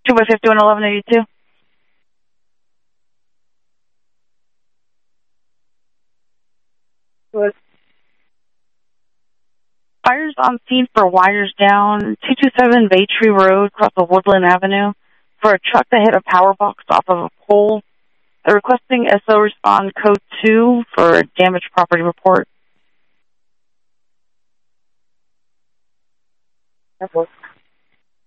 2 by 51 1182. What? Fires on scene for wires down 227 Bay Tree Road across the Woodland Avenue for a truck that hit a power box off of a pole. They're requesting SO respond code 2 for a damaged property report. That's what.